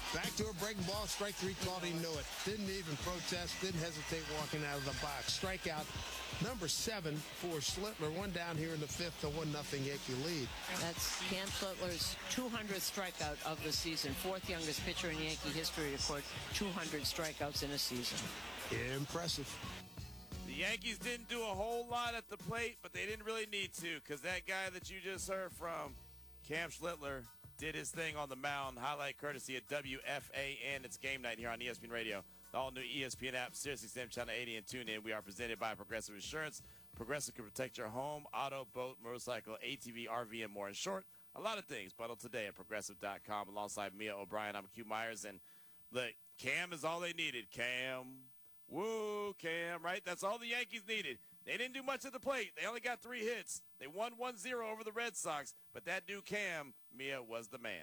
Back to a breaking ball, strike three called, he knew it. Didn't even protest, didn't hesitate walking out of the box. Strikeout number 7 for Schlittler. One down here in the fifth, a 1-0 Yankee lead. That's Cam Schlittler's 200th strikeout of the season. Fourth youngest pitcher in Yankee history to record 200 strikeouts in a season. Impressive. The Yankees didn't do a whole lot at the plate, but they didn't really need to because that guy that you just heard from, Cam Schlittler, did his thing on the mound. Highlight courtesy of WFAN. It's game night here on ESPN Radio. The all-new ESPN app, SiriusXM Channel 80, and tune in. We are presented by Progressive Insurance. Progressive can protect your home, auto, boat, motorcycle, ATV, RV, and more. In short, a lot of things. Bundle today at Progressive.com. Alongside Mia O'Brien, I'm Q Myers. And look, Cam is all they needed. Cam. Woo, Cam, right? That's all the Yankees needed. They didn't do much at the plate. They only got 3 hits. They won 1-0 over the Red Sox. But that dude, Cam, Mia, was the man.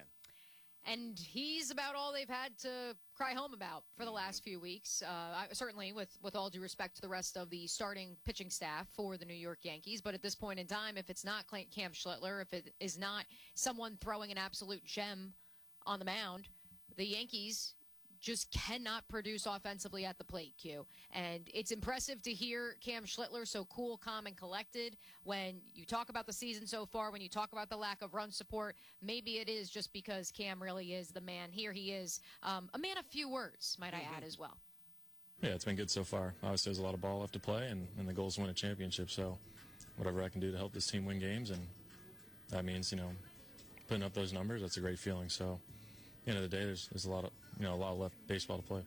And he's about all they've had to cry home about for the last few weeks. Certainly, with all due respect to the rest of the starting pitching staff for the New York Yankees. But at this point in time, if it's not Cam Schlittler, if it is not someone throwing an absolute gem on the mound, the Yankees just cannot produce offensively at the plate, Q. And it's impressive to hear Cam Schlittler so cool, calm, and collected when you talk about the season so far, when you talk about the lack of run support. Maybe it is just because Cam really is the man. Here he is, a man of few words, might I add as well. Yeah, it's been good so far. Obviously, there's a lot of ball left to play, and the goal is to win a championship. So whatever I can do to help this team win games, and that means, putting up those numbers, that's a great feeling. So at the end of the day, there's a lot of left baseball to play.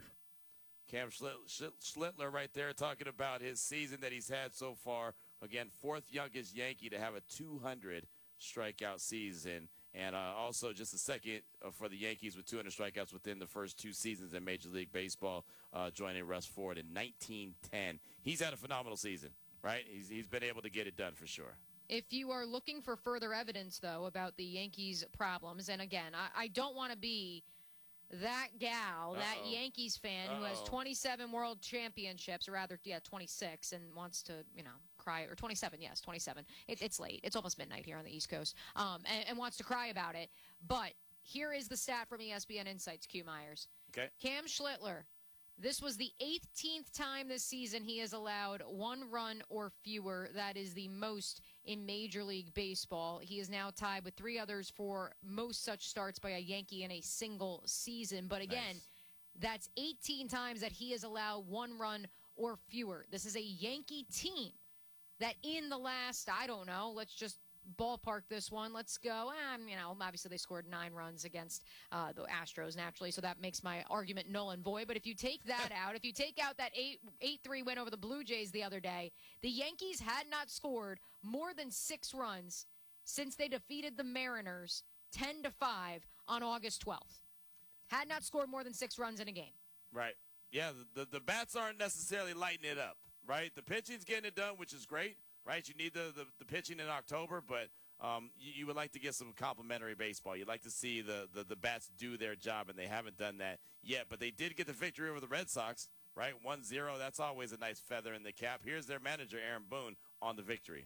Cam Schlittler right there talking about his season that he's had so far. Again, 4th youngest Yankee to have a 200 strikeout season. And also just a second for the Yankees with 200 strikeouts within the first 2 seasons in Major League Baseball, joining Russ Ford in 1910. He's had a phenomenal season, right? He's been able to get it done for sure. If you are looking for further evidence, though, about the Yankees' problems, and again, I don't want to be that gal, that Yankees fan who has 27 world championships, or rather, 26, and wants to, cry, or 27, yes, 27. It's late. It's almost midnight here on the East Coast, and wants to cry about it. But here is the stat from ESPN Insights, Q Myers. Okay. Cam Schlittler, this was the 18th time this season he has allowed 1 run or fewer. That is the most in Major League Baseball. He is now tied with 3 others for most such starts by a Yankee in a single season. But again, that's 18 times that he has allowed 1 run or fewer. This is a Yankee team that in the last, I don't know, let's just ballpark this one. Let's go. Obviously they scored 9 runs against the Astros naturally, so that makes my argument null and void. But if you take that out, if you take out that 8-3 win over the Blue Jays the other day, the Yankees had not scored more than 6 runs since they defeated the Mariners 10-5 on August 12th. Had not scored more than 6 runs in a game. Right. Yeah, the bats aren't necessarily lighting it up, right? The pitching's getting it done, which is great. Right, you need the pitching in October, but you would like to get some complimentary baseball. You'd like to see the bats do their job, and they haven't done that yet. But they did get the victory over the Red Sox, right? 1-0, that's always a nice feather in the cap. Here's their manager, Aaron Boone, on the victory.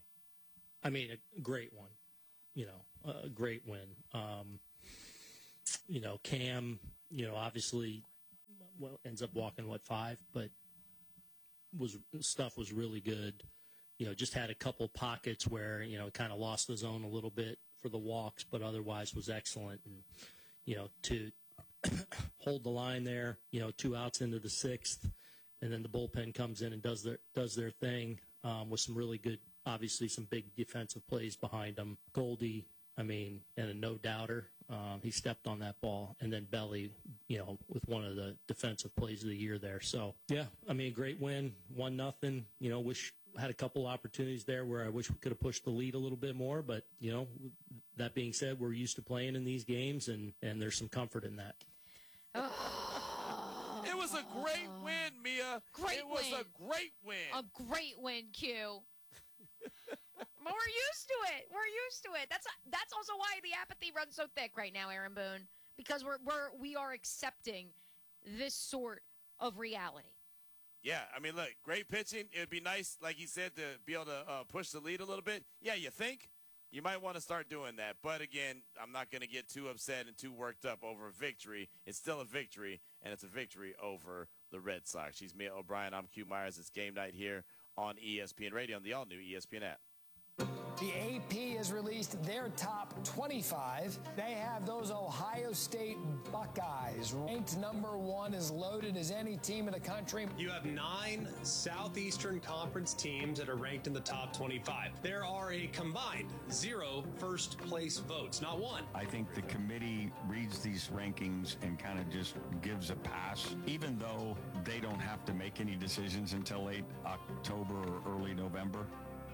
I mean, a great one, a great win. Cam, obviously ends up walking, 5, but stuff was really good. Just had a couple pockets where, kind of lost the zone a little bit for the walks, but otherwise was excellent. And, to hold the line there, 2 outs into the 6th, and then the bullpen comes in and does their thing with some really good, obviously some big defensive plays behind them. Goldie, and a no-doubter. He stepped on that ball. And then Belly, with one of the defensive plays of the year there. So, yeah, great win, 1-0. Wish had a couple opportunities there where I wish we could have pushed the lead a little bit more. But, that being said, we're used to playing in these games, and there's some comfort in that. It was a great win, Mia. It was a great win. A great win, Q. But we're used to it. We're used to it. That's also why the apathy runs so thick right now, Aaron Boone, because we are accepting this sort of reality. Yeah, look, great pitching. It would be nice, like you said, to be able to push the lead a little bit. Yeah, you think you might want to start doing that. But again, I'm not going to get too upset and too worked up over a victory. It's still a victory, and it's a victory over the Red Sox. She's Mia O'Brien. I'm Q Myers. It's game night here on ESPN Radio, on the all-new ESPN app. The AP has released their top 25. They have those Ohio State Buckeyes ranked number 1, as loaded as any team in the country. You have 9 Southeastern Conference teams that are ranked in the top 25. There are a combined 0 first-place votes, not one. I think the committee reads these rankings and kind of just gives a pass, even though they don't have to make any decisions until late October or early November.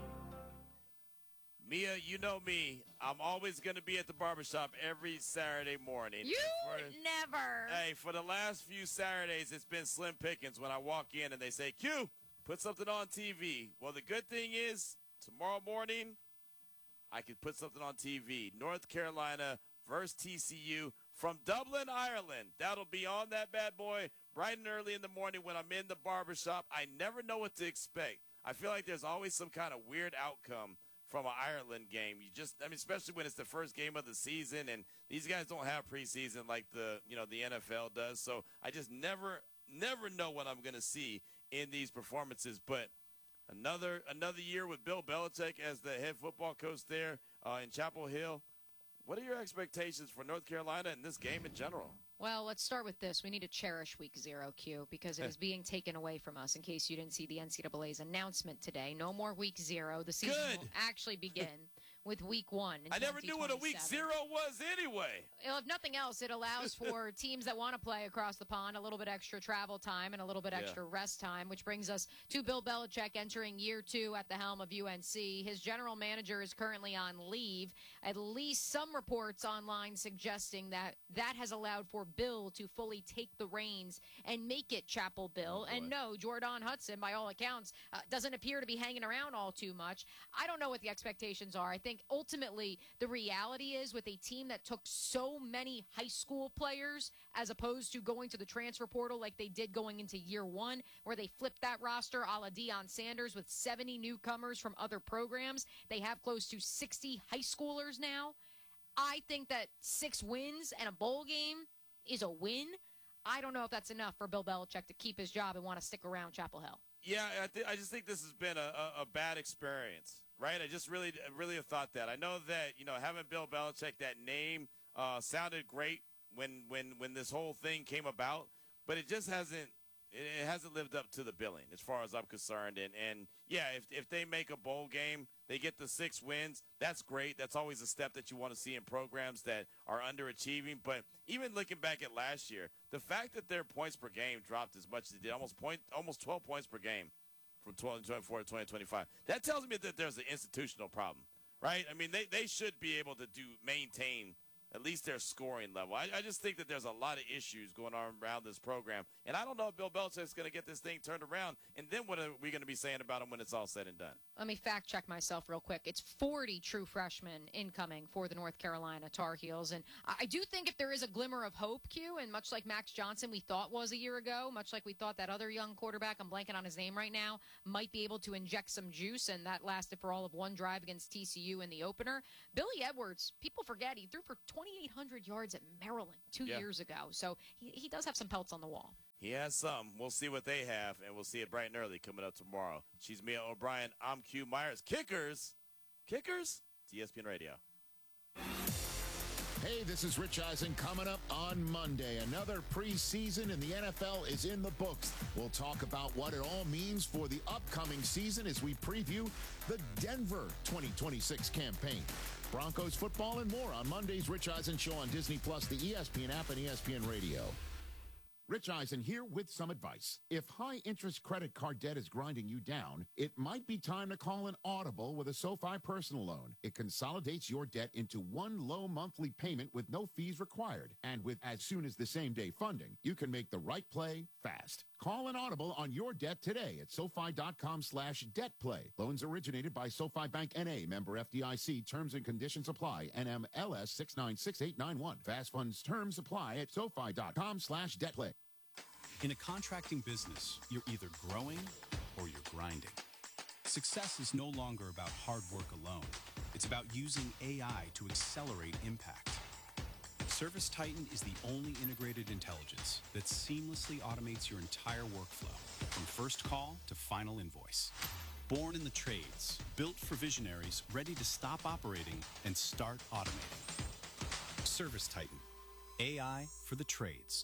Mia, you know me. I'm always going to be at the barbershop every Saturday morning. Never. Hey, for the last few Saturdays, it's been slim pickings when I walk in and they say, Q, put something on TV. Well, the good thing is, tomorrow morning, I can put something on TV. North Carolina versus TCU from Dublin, Ireland. That'll be on that bad boy bright and early in the morning when I'm in the barbershop. I never know what to expect. I feel like there's always some kind of weird outcome from an Ireland game. Especially when it's the first game of the season, and these guys don't have preseason like the NFL does. So I just never know what I'm going to see in these performances. But another year with Bill Belichick as the head football coach there in Chapel Hill. What are your expectations for North Carolina and this game in general? Well, let's start with this. We need to cherish Week 0, Q, because it is being taken away from us, in case you didn't see the NCAA's announcement today. No more Week 0. The season will actually begin with Week 1 in I never knew what a Week 0 was anyway. If nothing else, it allows for teams that want to play across the pond a little bit extra travel time and a little bit extra rest time, which brings us to Bill Belichick entering year 2 at the helm of UNC. His general manager is currently on leave. At least some reports online suggesting that has allowed for Bill to fully take the reins and make it Chapel Bill. And no, Jordan Hudson, by all accounts, doesn't appear to be hanging around all too much. I don't know what the expectations are. I think ultimately the reality is, with a team that took so many high school players as opposed to going to the transfer portal like they did going into year 1, where they flipped that roster a la Deion Sanders with 70 newcomers from other programs. They have close to 60 high schoolers now. I think that 6 wins and a bowl game is a win. I don't know if that's enough for Bill Belichick to keep his job and want to stick around Chapel Hill. Yeah, I just think this has been a bad experience, right? I just really have thought that. I know that, having Bill Belichick, that name sounded great when this whole thing came about, but it just hasn't lived up to the billing as far as I'm concerned. And yeah, if they make a bowl game, they get the 6 wins, that's great. That's always a step that you want to see in programs that are underachieving. But even looking back at last year, the fact that their points per game dropped as much as it did, almost 12 points per game from 2024 to 2025, that tells me that there's an institutional problem, right? I mean, they should be able to maintain at least their scoring level. I just think that there's a lot of issues going on around this program. And I don't know if Bill Belichick's going to get this thing turned around. And then what are we going to be saying about him when it's all said and done? Let me fact check myself real quick. It's 40 true freshmen incoming for the North Carolina Tar Heels. And I do think if there is a glimmer of hope, Q, and much like Max Johnson we thought was a year ago, much like we thought that other young quarterback, I'm blanking on his name right now, might be able to inject some juice, and that lasted for all of one drive against TCU in the opener. Billy Edwards, people forget, he threw for 2,800 yards at Maryland 2 years ago. So he does have some pelts on the wall. He has some. We'll see what they have, and we'll see it bright and early coming up tomorrow. She's Mia O'Brien. I'm Q Myers. Kickers? It's ESPN Radio. Hey, this is Rich Eisen coming up on Monday. Another preseason in the NFL is in the books. We'll talk about what it all means for the upcoming season as we preview the Denver 2026 campaign. Broncos football and more on Monday's Rich Eisen Show on Disney+, the ESPN app, and ESPN Radio. Rich Eisen here with some advice. If high-interest credit card debt is grinding you down, it might be time to call an Audible with a SoFi personal loan. It consolidates your debt into one low monthly payment with no fees required. And with as soon as the same-day funding, you can make the right play fast. Call an Audible on your debt today at SoFi.com/debtplay. Loans originated by SoFi Bank N.A., member FDIC. Terms and conditions apply. NMLS 696891. Fast funds terms apply at SoFi.com/debtplay. In a contracting business, you're either growing or you're grinding. Success is no longer about hard work alone. It's about using AI to accelerate impact. ServiceTitan is the only integrated intelligence that seamlessly automates your entire workflow, from first call to final invoice. Born in the trades, built for visionaries ready to stop operating and start automating. ServiceTitan, AI for the trades.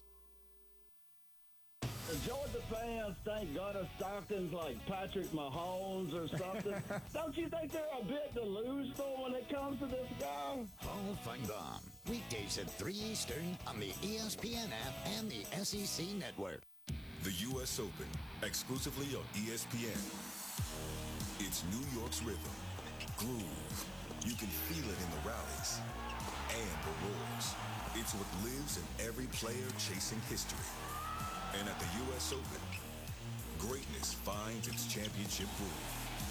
The Georgia fans think Gunnar Stockton's like Patrick Mahomes or something. Don't you think they're a bit delusional when it comes to this guy? Hall Feinbaum. Weekdays at 3 Eastern on the ESPN app and the SEC Network. The U.S. Open, exclusively on ESPN. It's New York's rhythm, groove. You can feel it in the rallies and the roars. It's what lives in every player chasing history. And at the U.S. Open, greatness finds its championship groove.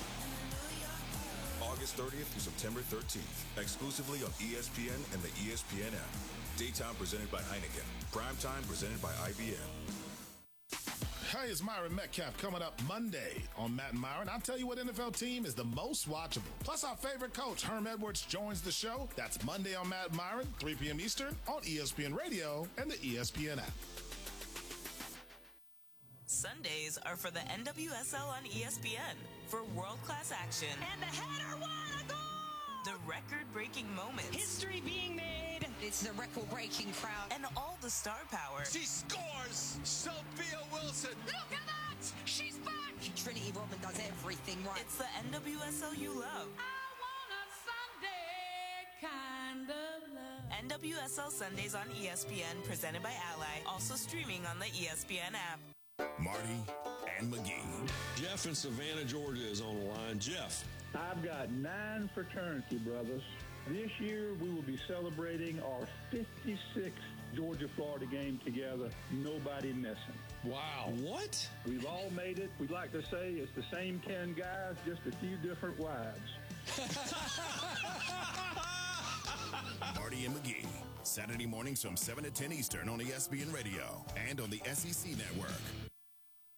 August 30th through September 13th, exclusively on ESPN and the ESPN app. Daytime presented by Heineken. Primetime presented by IBM. Hey, it's Myron Metcalf coming up Monday on Matt and Myron. I'll tell you what NFL team is the most watchable. Plus, our favorite coach, Herm Edwards, joins the show. That's Monday on Matt and Myron, 3 p.m. Eastern on ESPN Radio and the ESPN app. Sundays are for the NWSL on ESPN for world-class action. And the header won a goal! The record-breaking moments. History being made. It's the record-breaking crowd. And all the star power. She scores! Sophia Wilson! Look at that! She's back! Trinity Rodman does everything right. It's the NWSL you love. I want a Sunday kind of love. NWSL Sundays on ESPN, presented by Ally. Also streaming on the ESPN app. Marty and McGee. Jeff in Savannah, Georgia is on the line. Jeff. I've got 9 fraternity brothers. This year we will be celebrating our 56th Georgia-Florida game together. Nobody missing. Wow. What? We've all made it. We'd like to say it's the same 10 guys, just a few different wives. Marty and McGee. Saturday mornings from 7 to 10 Eastern on ESPN Radio and on the SEC Network.